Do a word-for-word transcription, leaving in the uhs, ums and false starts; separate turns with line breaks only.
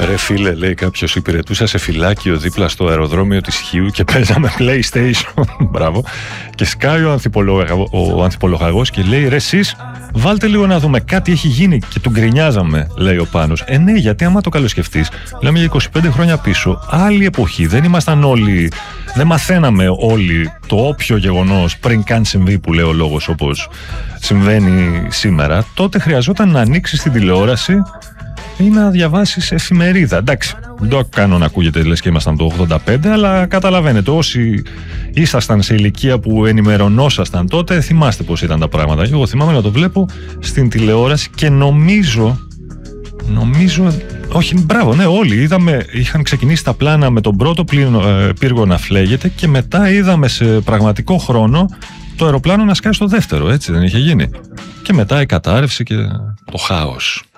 Ρε φίλε, λέει κάποιος, υπηρετούσα σε φυλάκιο δίπλα στο αεροδρόμιο της Χίου και παίζαμε PlayStation. Μπράβο. Και σκάει ο, ανθιπολογα... ο ανθιπολογαγός και λέει, ρε εσείς, βάλτε λίγο να δούμε, κάτι έχει γίνει. Και του γκρινιάζαμε, λέει ο Πάνος. Ε, ναι, γιατί άμα το καλοσκεφτείς, λέμε για είκοσι πέντε χρόνια πίσω, άλλη εποχή. Δεν ήμασταν όλοι, δεν μαθαίναμε όλοι το όποιο γεγονός πριν καν συμβεί, που λέει ο λόγος, όπως συμβαίνει σήμερα. Τότε χρειαζόταν να ανοίξεις την τηλεόραση ή να διαβάσεις εφημερίδα. Εντάξει, δεν το κάνω να ακούγεται λες και ήμασταν το ογδόντα πέντε, αλλά καταλαβαίνετε, όσοι ήσασταν σε ηλικία που ενημερωνόσασταν τότε, θυμάστε πώς ήταν τα πράγματα. Και εγώ θυμάμαι να το βλέπω στην τηλεόραση και νομίζω, νομίζω, όχι, μπράβο, ναι, όλοι είδαμε, είχαν ξεκινήσει τα πλάνα με τον πρώτο πύργο να φλέγεται και μετά είδαμε σε πραγματικό χρόνο το αεροπλάνο να σκάει στο δεύτερο, έτσι δεν είχε γίνει? Και μετά η κατάρρευση και το χάος.